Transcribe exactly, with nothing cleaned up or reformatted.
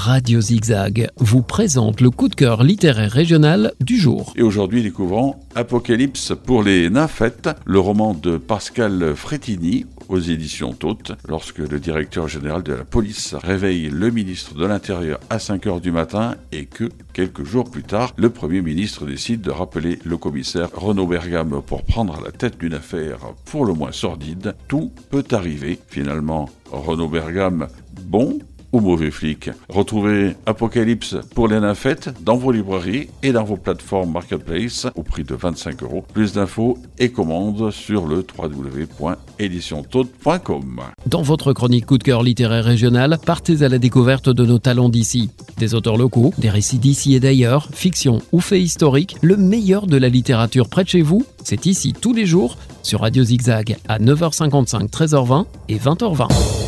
Radio Zigzag vous présente le coup de cœur littéraire régional du jour. Et aujourd'hui, découvrons Apocalypse pour les nymphètes, le roman de Pascal Frétini aux éditions Taute. Lorsque le directeur général de la police réveille le ministre de l'Intérieur à cinq heures du matin et que, quelques jours plus tard, le Premier ministre décide de rappeler le commissaire Renaud Bergame pour prendre la tête d'une affaire pour le moins sordide, tout peut arriver. Finalement, Renaud Bergame, bon ou mauvais flic? Retrouvez Apocalypse pour les nymphètes dans vos librairies et dans vos plateformes Marketplace au prix de vingt-cinq euros. Plus d'infos et commandes sur le w w w point édition taute point com. Dans votre chronique coup de cœur littéraire régional, partez à la découverte de nos talents d'ici. Des auteurs locaux, des récits d'ici et d'ailleurs, fiction ou faits historiques, le meilleur de la littérature près de chez vous, c'est ici tous les jours sur Radio Zigzag à neuf heures cinquante-cinq, treize heures vingt et vingt heures vingt.